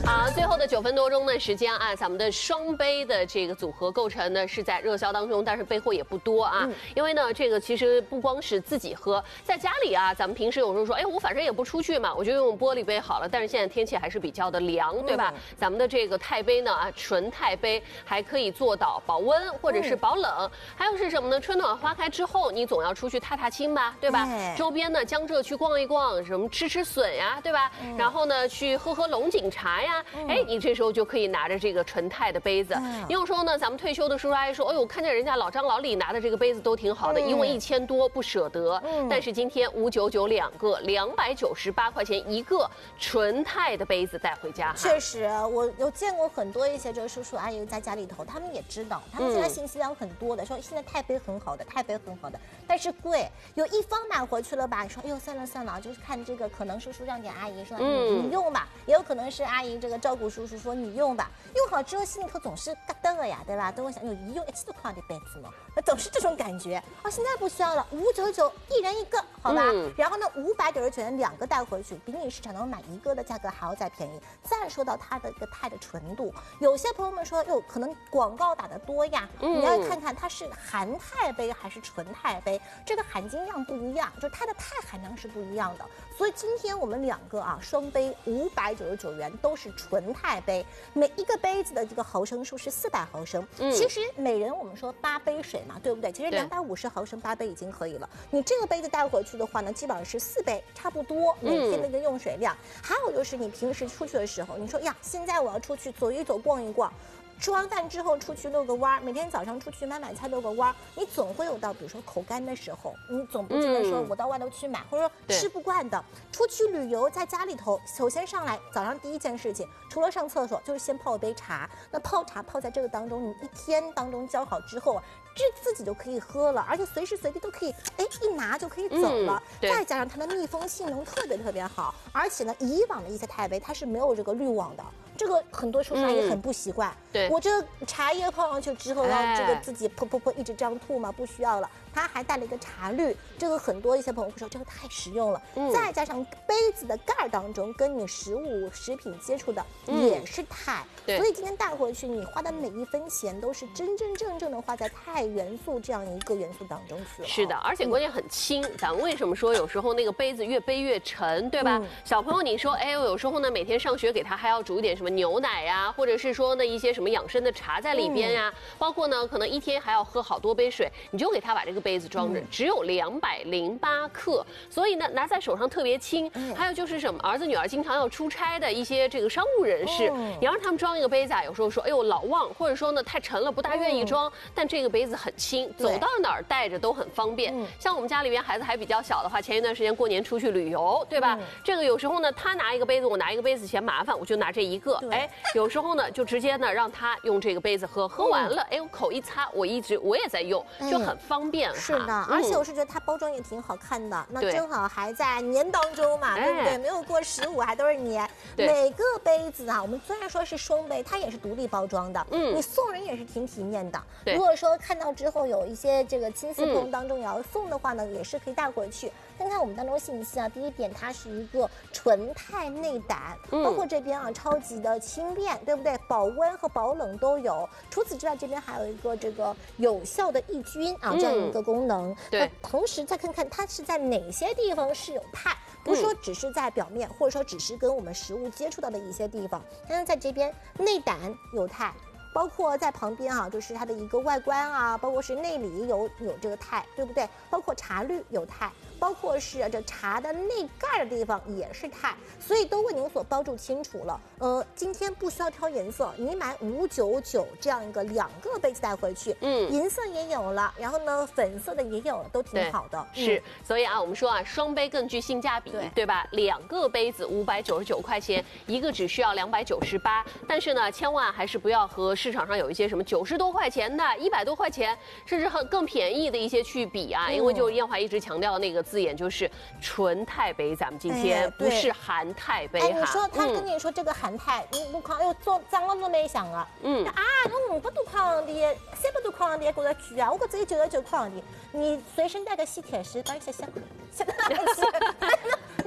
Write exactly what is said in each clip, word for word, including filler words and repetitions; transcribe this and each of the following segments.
好，最后的九分多钟的时间啊，咱们的双杯的这个组合构成呢是在热销当中，但是备货也不多啊。嗯、因为呢，这个其实不光是自己喝，在家里啊，咱们平时有时候说，哎，我反正也不出去嘛，我就用玻璃杯好了。但是现在天气还是比较的凉，对吧？嗯、咱们的这个钛杯呢啊，纯钛杯还可以做到保温或者是保冷。嗯、还有是什么呢？春暖花开之后，你总要出去踏踏青吧，对吧？哎、周边呢，江浙去逛一逛，什么吃吃笋呀，对吧？嗯、然后呢，去喝喝龙井茶呀。哎，你这时候就可以拿着这个纯钛的杯子。你有时候呢，咱们退休的叔叔阿姨说，哎呦，看见人家老张老李拿的这个杯子都挺好的，一问一千多不舍得。但是今天五九九两个，两百九十八块钱一个纯钛的杯子带回家。 确实，我有见过很多一些这个叔叔阿姨在家里头，他们也知道，他们现在信息量很多的，说现在钛杯很好的，钛杯很好的，但是贵。有一方买回去了吧，说哎呦算了算了，就是看这个，可能叔叔让给阿姨说你你用吧，也有可能是阿姨这个照顾叔叔说你用吧，用好之后心里头总是嘎噔了呀，对吧？都会想，有一用一次都块的杯子嘛，那总是这种感觉。哦，现在不需要了，五九九一人一个，好吧？嗯、然后呢，五百九十九元两个带回去，比你市场上买一个的价格还要再便宜。再说到它的一个钛的纯度，有些朋友们说，哟，可能广告打得多呀，嗯、你要看看它是含钛杯还是纯钛杯，这个含金量不一样，就是它的钛含量是不一样的。所以今天我们两个啊，双杯五百九十九元都是纯钛杯，每一个杯子的这个毫升数是四百毫升。嗯、其实每人我们说八杯水嘛，对不对？其实两百五十毫升八杯已经可以了。你这个杯子带回去的话呢，基本上是四杯，差不多每天的一个用水量。嗯、还有就是你平时出去的时候，你说呀，现在我要出去走一走、逛一逛。吃完饭之后出去遛个弯，每天早上出去买买菜遛个弯，你总会有到比如说口干的时候，你总不记得说我到外头去买，嗯、或者说吃不惯的，出去旅游在家里头，首先上来早上第一件事情，除了上厕所，就是先泡一杯茶。那泡茶泡在这个当中，你一天当中浇好之后啊，这自己就可以喝了，而且随时随地都可以，哎，一拿就可以走了。嗯、再加上它的密封性能特别特别好，而且呢，以往的一些钛杯它是没有这个滤网的。这个很多叔叔阿姨很不习惯，嗯、对我这茶叶泡上去之后，让这个自己噗噗噗一直这样吐嘛，不需要了。它还带了一个茶滤，这个很多一些朋友会说这个太实用了。嗯、再加上杯子的盖当中跟你食物食品接触的也是钛，嗯、所以今天带回去你花的每一分钱都是真真正正的花在钛元素这样一个元素当中去了。 是的，而且关键很轻。嗯、咱们为什么说有时候那个杯子越背越沉，对吧？嗯、小朋友你说，哎，有时候呢每天上学给他还要煮一点什么牛奶呀，或者是说呢一些什么养生的茶在里边呀，嗯、包括呢可能一天还要喝好多杯水，你就给他把这个杯子装着，嗯、只有两百零八克，所以呢拿在手上特别轻。嗯、还有就是什么儿子女儿经常要出差的一些这个商务人士，嗯、你让他们装一个杯子啊，有时候说哎呦老忘，或者说呢太沉了不大愿意装，嗯、但这个杯子很轻，走到哪儿带着都很方便。嗯、像我们家里面孩子还比较小的话，前一段时间过年出去旅游，对吧？嗯、这个有时候呢他拿一个杯子，我拿一个杯子嫌麻烦，我就拿这一个。哎，有时候呢，就直接呢让他用这个杯子喝，喝完了，哎，我口一擦，我一直我也在用，就很方便。 是的，而且我是觉得它包装也挺好看的。那正好还在年当中嘛，对不对？没有过十五，还都是年。每个杯子啊，我们虽然说是双杯，它也是独立包装的。嗯，你送人也是挺体面的。如果说看到之后有一些这个亲戚朋友当中也要送的话呢，也是可以带回去。看看我们当中信息啊，第一点，它是一个纯钛内胆，包括这边啊，超级的轻便，对不对？保温和保冷都有。除此之外，这边还有一个这个有效的抑菌啊，这样一个功能。对，同时再看看它是在哪些地方是有钛，不是说只是在表面，或者说只是跟我们食物接触到的一些地方。看看在这边内胆有钛。包括在旁边啊，就是它的一个外观啊，包括是内里有有这个钛，对不对？包括茶滤有钛，包括是这茶的内盖的地方也是钛，所以都为您所包注清楚了。呃，今天不需要挑颜色，你买五九九这样一个两个杯子带回去，嗯，银色也有了，然后呢粉色的也有了，都挺好的。 是，嗯、所以啊，我们说啊，双杯更具性价比，对, 对吧？两个杯子五百九十九块钱，一个只需要两百九十八，但是呢，千万还是不要和市场上有一些什么九十多块钱的、一百多块钱，甚至很更便宜的一些去比啊。嗯、因为就燕华一直强调那个字眼，就是纯钛杯，咱们今天、哎、不是含钛杯哈。 哎，你说他跟你说这个含钛，你我看哎呦，做涨了都没想啊。嗯。啊，我五百多块的，三百多块的，觉得贵啊！我搿只有九十九块的，你随身带个吸铁石，当一下下，下个垃圾。那那个不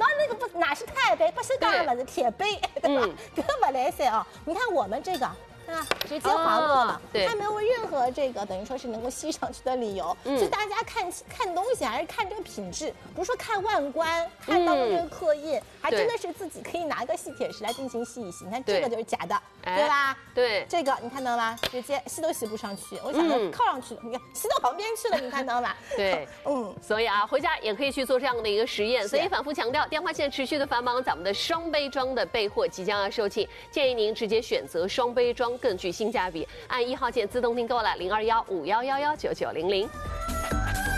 不哪是钛杯，不是钢的，是铁杯，对吧？根本来塞啊！你看我们这个。啊，直接划过了， 对， 它没有任何这个等于说是能够吸上去的理由，所以大家看看东西还是看这个品质，不是说看外观，看到这个刻印，还真的是自己可以拿个细铁石来进行吸一吸。你看这个就是假的，对吧？ 对， 这个你看到吗？直接吸都吸不上去，我想着靠上去了，你看吸到旁边去了，你看到吗？ 对，嗯，所以啊，回家也可以去做这样的一个实验。所以反复强调，电话线持续的繁忙，咱们的双杯装的备货即将要售罄，建议您直接选择双杯装。更具性价比，按一号键自动订购了零二幺五幺幺幺九九零零。